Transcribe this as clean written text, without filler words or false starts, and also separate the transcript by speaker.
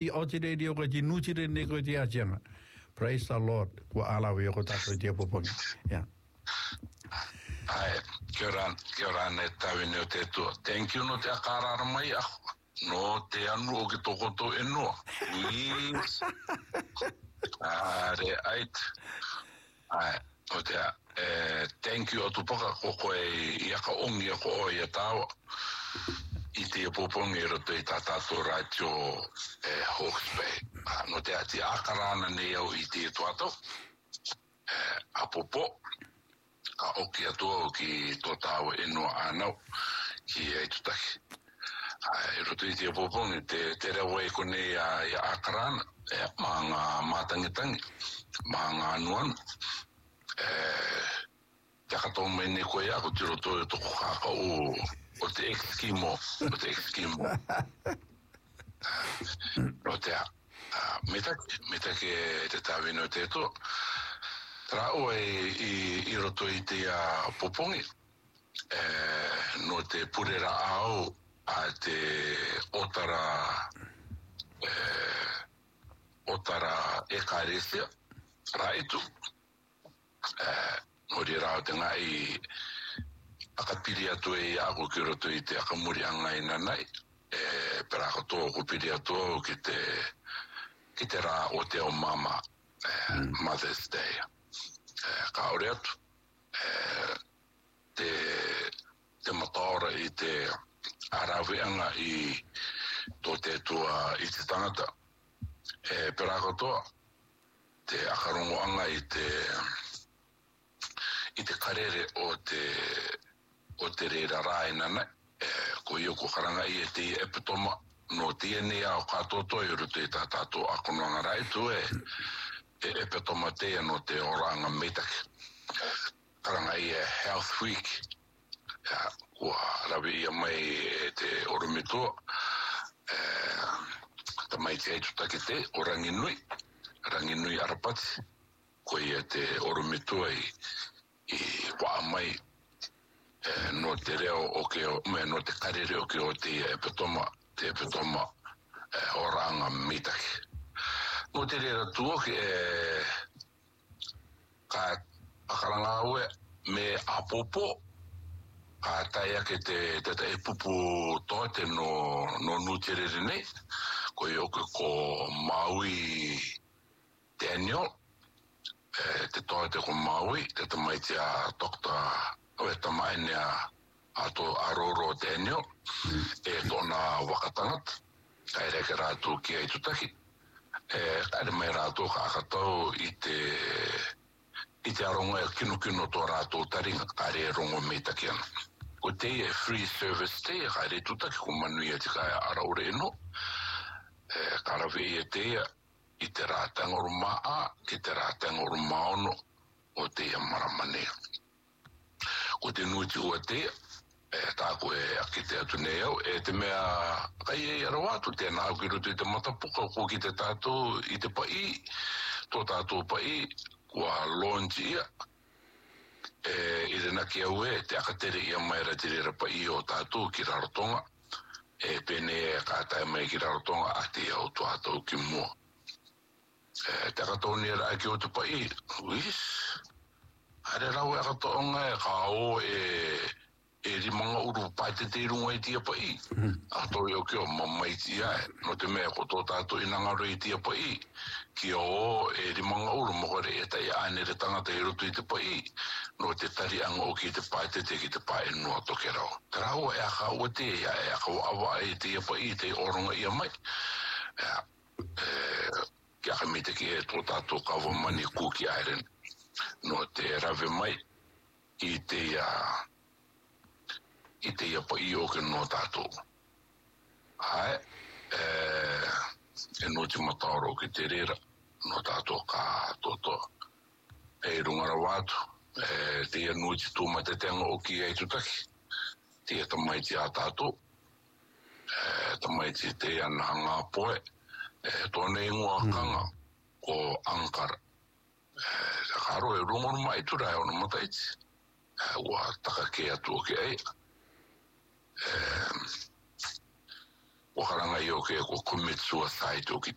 Speaker 1: o te rei o te nuti re ne ko te ajenga. Praise the Lord. Wa ala we ko tato te popongi. Yeah.
Speaker 2: Ai, kia ora ne tawine o te tua. Thank you no te akarara mai ako. No te anu o ke tokoto e noa. Yes. Re ait. Ai, o te thank you o tupaka ko koe i aka ongi ako o i a tawa. I te popongi roto i tātātou radio Hawke's Bay. No te ati akarana nei au i te tuato. Apopo. Ka oki atua o ki tō tāua inua ānau ki e tutaki. I roto i te popongi te rewa e kone i a akarana mā ngā mātangitangi, mā ngā anuanu. Te akato mai ne koe ako te roto e toko kāka o te Eskimo. O te metake te tāwino te to. Trao i roto i te popongi. No te purera au a te otara ekaresia. Raitu. Mori rao te ngai akapiri atu e ako ki roto i te akamuri angai nanai. Pera ako tō ko piri atu au ki te rā o te o mama Mother's Day. Ka ore atu. Te mataora i te araweanga i tō te tua i te tangata. Pera ako tō te akarongo anga i te karere o te reira rai nanai. Ko i oko karanga i te epitoma no tiene au katoto i ruto i tātātou akonoanga raitu e epitoma te no te oranga metake. Karanga i Health Week. Kua rawi ia mai te orumitoa. Ta mai te aitutake te o Ranginui Arapati. Ko i te orumitoa i waa mai no te reo o ke no te karere o ke o te epitoma oranga mitake. No te rera tuo ke ka akaranga aue me apopo ka taia ke te e pupu toate no nutirere nei ko i oke ko Maui Daniel te toate ko Maui te tamaiti a Dr. O tamaine a to Aroro Daniel tona wakatangat kai reke rātou ki ai tutaki kai mai rātou ka akatau i te aronga kino tō rātou taringa kai rongo me takiana ko te free service te kai tutaki ko manui ati kai araure ino karawe i te i te rātanga rumaa ki te rātanga rumaono o te maramanea ko te nuiti ua te tāko e akite atu nei au te mea kai e arawatu tēnā au ki roto i te matapuka ko ki te tātou i te pai tō tātou pai kua launch ia i rena ki au te akatere ia mai ratirera pai o tātou ki rarotonga pene kātai mai ki rarotonga a te au tātou ki mua te akatou nera aki o te pai Hare rau e katoonga e ka o e rimanga uru pai te runga i tia pai. Ato i o kio mamai tia no te mea ko tō tātou inangaro i tia pai. Ki o e rimanga uru mokore e tai ānere tangata i roto i te pai. No te tari anga o ki te pai te ki te pai nua toke rau. Te rau e aka o te e aka awa e tia pai te oronga ia mai. Ki aka mite ki e tō tātou kawa mani kuki airen. No te rave mai i te ia pai o ke no tātou. Hai, no te mataoro ki te rera, no tātou ka toto. Rungara wātu, te ia nuiti tūma te tenga o ki ei tutaki. Te ia tamaiti a tātou. Tamaiti te ia nanga poe. Tōne ingoa kanga ko Ankara. Karo e rungono mai turai ono mataiti. Ua taka ke atu o ke ei. Wakaranga i o ke ko commit suicide o ki